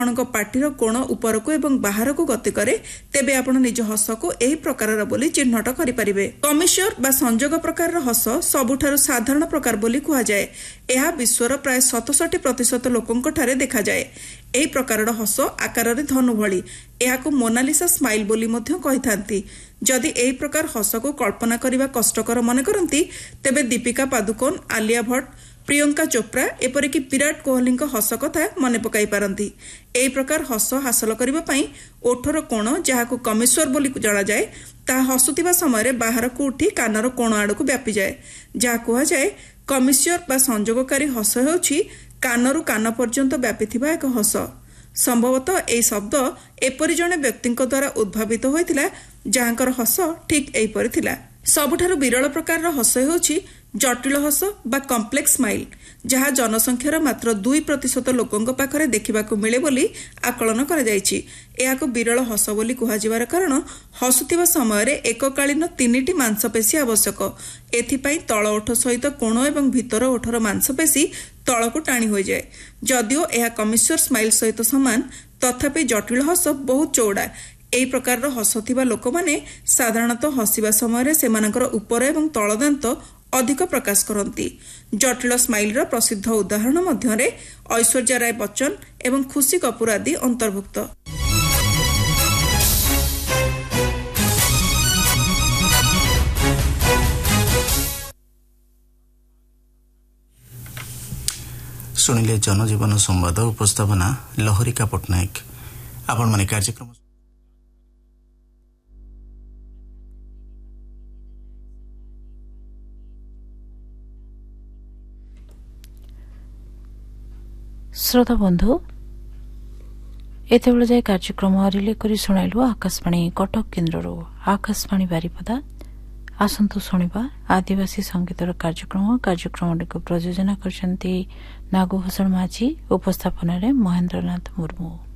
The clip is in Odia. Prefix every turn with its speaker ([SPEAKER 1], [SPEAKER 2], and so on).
[SPEAKER 1] ଆପଣଙ୍କ ପାଟିର କୋଣ ଉପରକୁ ଏବଂ ବାହାରକୁ ଗତି କରେ ତେବେ ଆପଣ ନିଜ ହସକୁ ଏହି ପ୍ରକାରର ବୋଲି ଚିହ୍ନଟ କରିପାରିବେ। କମିଶ୍ୟର ବା ସଂଯୋଗ ପ୍ରକାରର ହସ ସବୁଠାରୁ ସାଧାରଣ ପ୍ରକାର ବୋଲି କୁହାଯାଏ। ଏହା ବିଶ୍ୱର ପ୍ରାୟ 67% ଲୋକଙ୍କଠାରେ ଦେଖାଯାଏ। ଏହି ପ୍ରକାରର ହସ ଆକାରରେ ଧନୁ ଭଳି। ଏହାକୁ ମୋନାଲିସା ସ୍ମାଇଲ୍ ବୋଲି ମଧ୍ୟ କହିଥାନ୍ତି। ଯଦି ଏହି ପ୍ରକାର ହସକୁ କଳ୍ପନା କରିବା କଷ୍ଟକର ମନେ କରନ୍ତି ତେବେ ଦୀପିକା ପାଦୁକୋନ୍, ଆଲିଆ ଭଟ୍ଟ, ପ୍ରିୟଙ୍କା ଚୋପ୍ରା ଏପରିକି ବିରାଟ କୋହଲିଙ୍କ ହସ କଥା ମନେ ପକାଇ ପାରନ୍ତି। ଏହି ପ୍ରକାର ହସ ହାସଲ କରିବା ପାଇଁ ଓଠର କୋଣ, ଯାହାକୁ କମିଶ୍ୟର ବୋଲି ଜଣାଯାଏ, ତାହା ହସୁଥିବା ସମୟରେ ବାହାରକୁ ଉଠି କାନର କୋଣ ଆଡ଼କୁ ବ୍ୟାପିଯାଏ, ଯାହା କୁହାଯାଏ। କମିଶ୍ୟର ବା ସଂଯୋଗକାରୀ ହସ ହେଉଛି କାନରୁ କାନ ପର୍ଯ୍ୟନ୍ତ ବ୍ୟାପିଥିବା ଏକ ହସ। ସମ୍ଭବତଃ ଏହି ଶବ୍ଦ ଏପରି ଜଣେ ବ୍ୟକ୍ତିଙ୍କ ଦ୍ୱାରା ଉଦ୍ଭାବିତ ହୋଇଥିଲା ଯାହାଙ୍କର ହସ ଠିକ୍ ଏହିପରି ଥିଲା। ସବୁଠାରୁ ବିରଳ ପ୍ରକାରର ହସ ହେଉଛି ଜଟିଳ ହସ ବା କମ୍ପ୍ଲେକ୍ସ ସ୍ମାଇଲ୍, ଯାହା ଜନସଂଖ୍ୟାର ମାତ୍ର 2% ଲୋକଙ୍କ ପାଖରେ ଦେଖିବାକୁ ମିଳେ ବୋଲି ଆକଳନ କରାଯାଇଛି। ଏହାକୁ ବିରଳ ହସ ବୋଲି କୁହାଯିବାର କାରଣ ହସୁଥିବା ସମୟରେ ଏକକାଳୀନ 3ଟି ମାଂସପେଶୀ ଆବଶ୍ୟକ। ଏଥିପାଇଁ ତଳ ଓଠ ସହିତ କୋଣ ଏବଂ ଭିତର ଓଠର ମାଂସପେଶୀ ତଳକୁ ଟାଣି ହୋଇଯାଏ। ଯଦିଓ ଏହା କମିଶ୍ୟର ସ୍ମାଇଲ୍ ସହିତ ସମାନ, ତଥାପି ଜଟିଳ ହସ ବହୁତ ଚଉଡ଼ା। ଏହି ପ୍ରକାରର ହସ ଥିବା ଲୋକମାନେ ସାଧାରଣତଃ ହସିବା ସମୟରେ ସେମାନଙ୍କର ଉପର ଏବଂ ତଳ ଦାନ୍ତ ଅଧିକ ପ୍ରକାଶ କରନ୍ତି। ଜଟିଳ ସ୍ମାଇଲ୍ର ପ୍ରସିଦ୍ଧ ଉଦାହରଣ ମଧ୍ୟରେ ଐଶ୍ୱର୍ଯ୍ୟା ରାୟ ବଚ୍ଚନ ଏବଂ ଖୁସି କପୁର ଆଦି ଅନ୍ତର୍ଭୁକ୍ତ।
[SPEAKER 2] ଶୁଣିଲେ ଜନଜୀବନ ସମ୍ବାଦ, ଉପସ୍ଥାପନା ଲହରିକା ପଟ୍ଟନାୟକ। ଆପଣମାନେ କାର୍ଯ୍ୟକ୍ରମ
[SPEAKER 3] श्रोता बंधु एतेबेले जाए कार्यक्रम रिले करी सुनाइलु आकाशवाणी कटक केन्द्रରୁ। आकाशवाणी बारिपदा आसंतु शुणिबा आदिवासी संगीतर कार्यक्रमটিକୁ प्रयोजना କରିଛନ୍ତି नागभूषण माझी, उपस्थापन महेन्द्रनाथ मुर्मू।